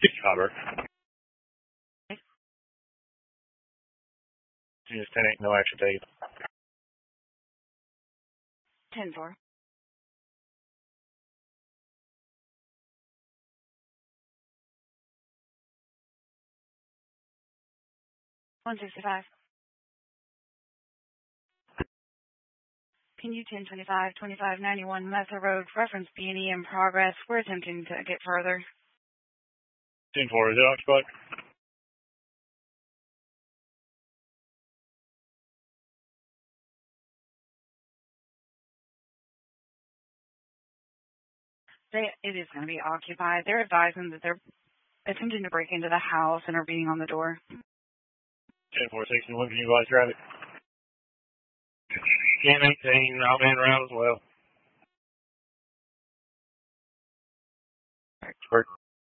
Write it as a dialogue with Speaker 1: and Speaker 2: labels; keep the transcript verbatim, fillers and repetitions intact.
Speaker 1: Robert. Just ten eight, no action taken.
Speaker 2: ten four. one sixty-five. Can you ten twenty-five, twenty-five ninety-one Mesa Road, reference B and E in progress. We're attempting to get further.
Speaker 1: ten four, is it occupied?
Speaker 2: They, it is going to be occupied. They're advising that they're attempting to break into the house and are beating on the door.
Speaker 1: ten four sixty-one, can you advise traffic? ten eighteen, I'll be in route as well.